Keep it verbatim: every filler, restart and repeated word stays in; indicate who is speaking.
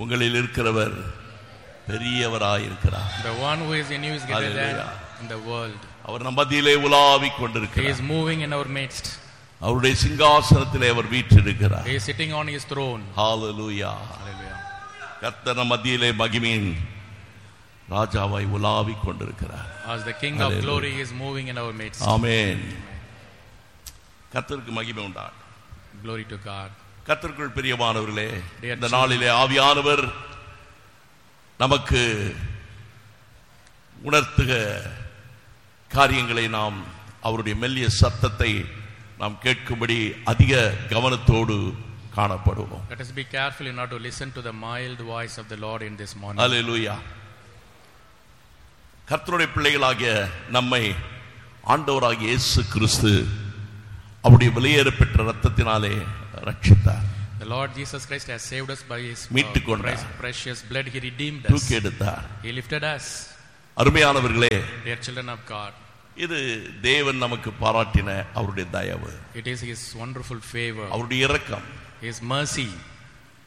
Speaker 1: உங்களில் இருக்கிறவர் பெரியவராய் இருக்கிறார்.
Speaker 2: The one who is in you is greater than in the world.
Speaker 1: அவர் நம் மத்தியிலே உலாவிக் கொண்டிருக்கிறார்.
Speaker 2: He is moving in our midst.
Speaker 1: அவருடைய சிங்காசனத்திலே அவர் வீற்றிருக்கிறார்.
Speaker 2: He is sitting on his throne.
Speaker 1: Hallelujah.
Speaker 2: Hallelujah.
Speaker 1: கர்த்தர் நம் மத்தியிலே மகிமையின் ராஜாவாய் உலாவிக் கொண்டிருக்கிறார்.
Speaker 2: As the King of glory is moving in our midst.
Speaker 1: ஆமென். கர்த்தருக்கு மகிமை உண்டாக.
Speaker 2: Glory to God.
Speaker 1: கர்த்தருக்குள் பிரியமானவர்களே, இந்த நாளிலே ஆவியானவர் நமக்கு உணர்த்துக காரியங்களை நாம் அவருடைய மெல்லிய சத்தத்தை நாம் கேட்கும்படி அதிக கவனத்தோடு காணப்படுவோம்.
Speaker 2: Let us be careful in order to listen to the mild voice of the Lord in this morning.
Speaker 1: Hallelujah. கர்த்தருடைய பிள்ளைகளாகிய நம்மை ஆண்டவராகிய இயேசு கிறிஸ்து அவருடைய வெளியேறப்பெற்ற இரத்தத்தினாலே ரட்சித்தார்.
Speaker 2: The Lord Jesus Christ has saved us by his
Speaker 1: uh,
Speaker 2: precious blood. He redeemed us.
Speaker 1: தூக்கி எடுத்தார்.
Speaker 2: He lifted us.
Speaker 1: அருமையானவர்களே,
Speaker 2: dear children of God,
Speaker 1: இது தேவன் நமக்கு பாராட்டின அவருடைய தயவு.
Speaker 2: It is his wonderful favor.
Speaker 1: அவருடைய இரக்கம்.
Speaker 2: His mercy.